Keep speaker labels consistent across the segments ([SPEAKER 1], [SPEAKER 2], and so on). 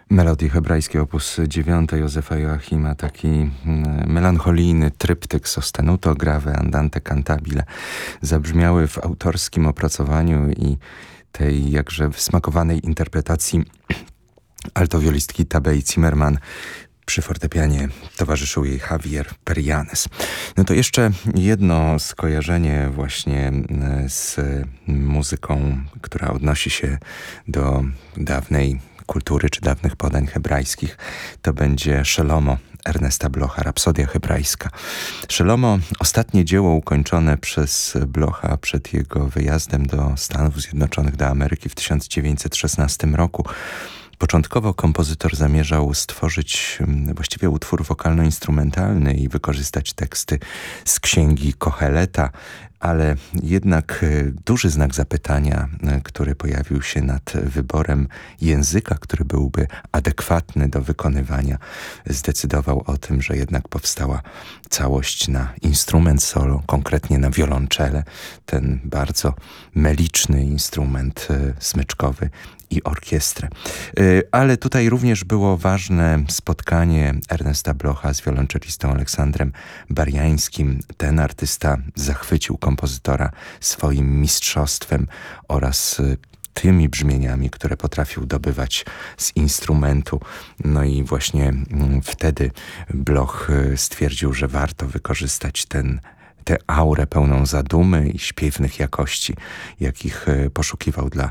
[SPEAKER 1] Melodie hebrajskie op. 9 Józefa Joachima, taki melancholijny tryptyk sostenuto, grave, andante, cantabile, zabrzmiały w autorskim opracowaniu i tej jakże wysmakowanej interpretacji altowiolistki Tabei Zimmerman. Przy fortepianie towarzyszył jej Javier Perianes. No to jeszcze jedno skojarzenie właśnie z muzyką, która odnosi się do dawnej kultury czy dawnych podań hebrajskich. To będzie Szelomo Ernesta Blocha, Rapsodia hebrajska. Szelomo, ostatnie dzieło ukończone przez Blocha przed jego wyjazdem do Stanów Zjednoczonych, do Ameryki w 1916 roku. Początkowo kompozytor zamierzał stworzyć właściwie utwór wokalno-instrumentalny i wykorzystać teksty z księgi Koheleta, ale jednak duży znak zapytania, który pojawił się nad wyborem języka, który byłby adekwatny do wykonywania, zdecydował o tym, że jednak powstała całość na instrument solo, konkretnie na wiolonczele, ten bardzo meliczny instrument smyczkowy i orkiestrę. Ale tutaj również było ważne spotkanie Ernesta Blocha z wiolonczelistą Aleksandrem Bariańskim. Ten artysta zachwycił kompozytora swoim mistrzostwem oraz tymi brzmieniami, które potrafił dobywać z instrumentu. No i właśnie wtedy Bloch stwierdził, że warto wykorzystać tę aurę pełną zadumy i śpiewnych jakości, jakich poszukiwał dla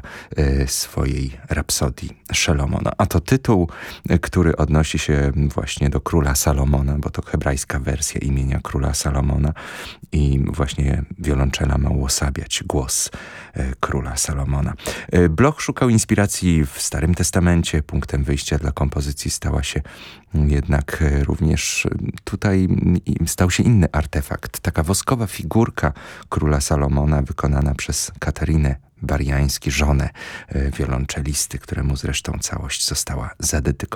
[SPEAKER 1] swojej rapsodii Szelomo. No, a to tytuł, który odnosi się właśnie do króla Salomona, bo to hebrajska wersja imienia króla Salomona i właśnie wiolonczela ma uosabiać głos króla Salomona. Bloch szukał inspiracji w Starym Testamencie. Punktem wyjścia dla kompozycji stała się jednak również tutaj stał się inny artefakt. Taka woskowa figurka króla Salomona wykonana przez Katarinę Bariański, żonę wiolonczelisty, któremu zresztą całość została zadedykowana.